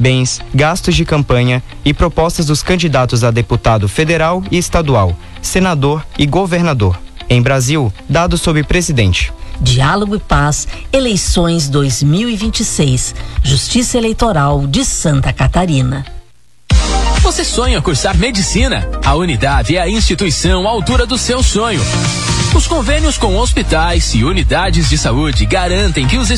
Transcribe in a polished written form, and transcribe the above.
bens, gastos de campanha e propostas dos candidatos a deputado federal e estadual, senador e governador. Em Brasil, dados sobre presidente. Diálogo e Paz, eleições 2026, Justiça Eleitoral de Santa Catarina. Você sonha cursar medicina? A Unidade é a instituição à altura do seu sonho. Os convênios com hospitais e unidades de saúde garantem que os